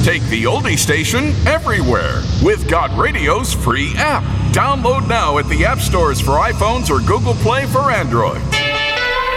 Take the oldie station everywhere with Got Radio's free app. Download now at the app stores for iPhones or Google Play for Android.